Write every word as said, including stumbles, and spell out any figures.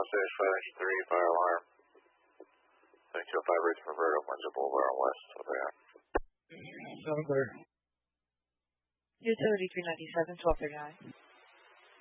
Los Angeles five ninety-three, fire alarm. seven two oh five, rates from Roberto, Windsor Boulevard on West. Over there. Seven clear. Utility three ninety-seven, twelve thirty-nine.